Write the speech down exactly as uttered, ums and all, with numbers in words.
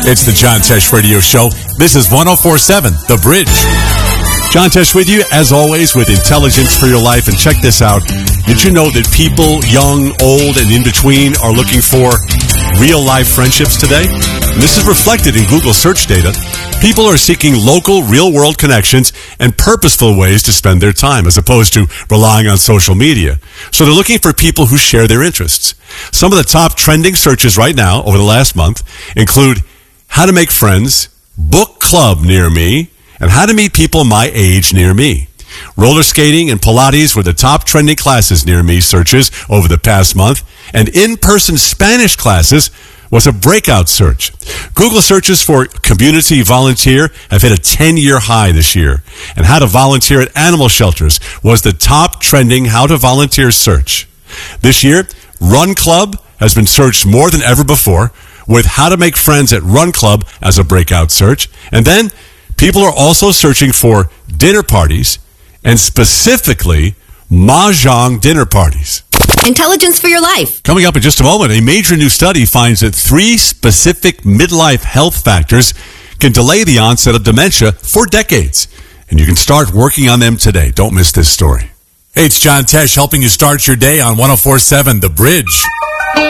It's the John Tesh Radio Show. This is one oh four point seven, The Bridge. John Tesh with you, as always, with intelligence for your life. And check this out. Did you know that people, young, old, and in between, are looking for real-life friendships today? And this is reflected in Google search data. People are seeking local, real-world connections and purposeful ways to spend their time, as opposed to relying on social media. So they're looking for people who share their interests. Some of the top trending searches right now, over the last month, include how to make friends, book club near me, and how to meet people my age near me. Roller skating and Pilates were the top trending classes near me searches over the past month, and in-person Spanish classes was a breakout search. Google searches for community volunteer have hit a ten-year high this year, and how to volunteer at animal shelters was the top trending how to volunteer search. This year, Run Club has been searched more than ever before, with how to make friends at Run Club as a breakout search. And then people are also searching for dinner parties, and specifically mahjong dinner parties. Intelligence for your life. Coming up in just a moment, a major new study finds that three specific midlife health factors can delay the onset of dementia for decades. And you can start working on them today. Don't miss this story. Hey, it's John Tesh helping you start your day on one oh four point seven The Bridge.